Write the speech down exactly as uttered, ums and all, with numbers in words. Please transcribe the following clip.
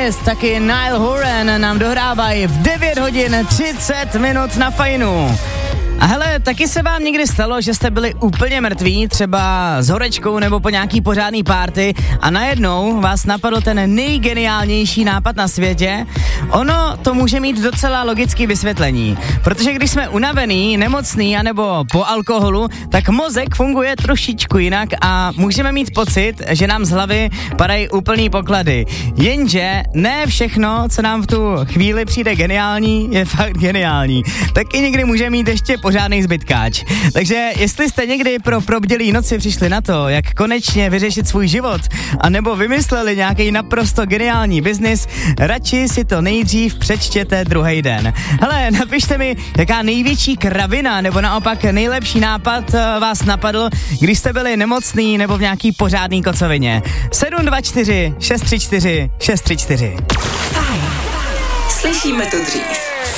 Promise, taky Niall Horan nám dohrávají v devět hodin třicet minut na Fajnu. A hele, taky se vám někdy stalo, že jste byli úplně mrtví, třeba s horečkou nebo po nějaký pořádný party a najednou vás napadl ten nejgeniálnější nápad na světě? Ono to může mít docela logické vysvětlení, protože když jsme unavený, nemocný anebo po alkoholu, tak mozek funguje trošičku jinak a můžeme mít pocit, že nám z hlavy padají úplný poklady. Jenže ne všechno, co nám v tu chvíli přijde geniální, je fakt geniální. Taky někdy může mít ještě pořádný zbytkáč. Takže jestli jste někdy pro probdělý noci přišli na to, jak konečně vyřešit svůj život, anebo vymysleli nějaký naprosto geniální biznis, radši si to nejdřív přečtěte druhý den. Hele, napište mi, jaká největší kravina nebo naopak nejlepší nápad vás napadl, když jste byli nemocný nebo v nějaký pořádný kocovině. sedm dva čtyři šest tři čtyři šest tři čtyři. Slyšíme to dřív.